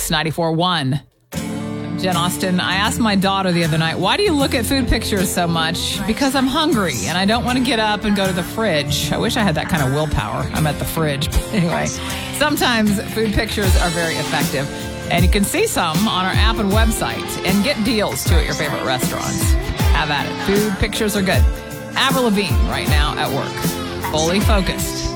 Mix 94.1. Jen Austen, I asked my daughter the other night, why do you look at food pictures so much? Because I'm hungry and I don't want to get up and go to the fridge. I wish I had that kind of willpower. I'm at the fridge. But anyway, sometimes food pictures are very effective. And you can see some on our app and website and get deals too at your favorite restaurants. Have at it. Food pictures are good. Avril Lavigne right now at work. Fully focused.